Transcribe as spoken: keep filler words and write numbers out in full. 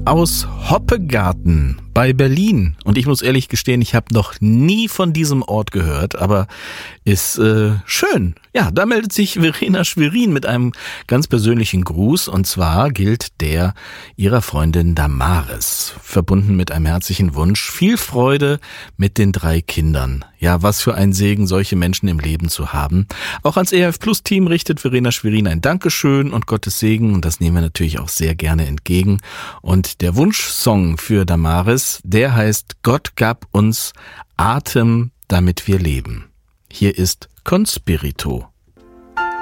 aus Hoppegarten bei Berlin. Und ich muss ehrlich gestehen, ich habe noch nie von diesem Ort gehört, aber ist äh, schön. Ja, da meldet sich Verena Schwerin mit einem ganz persönlichen Gruß, und zwar gilt der ihrer Freundin Damaris, verbunden mit einem herzlichen Wunsch: viel Freude mit den drei Kindern. Ja, was für ein Segen, solche Menschen im Leben zu haben. Auch ans E F Plus Team richtet Verena Schwerin ein Dankeschön und Gottes Segen, und das nehmen wir natürlich auch sehr gerne entgegen. Und der Wunschsong für Damaris, der heißt Gott gab uns Atem, damit wir leben. Hier ist Conspirito.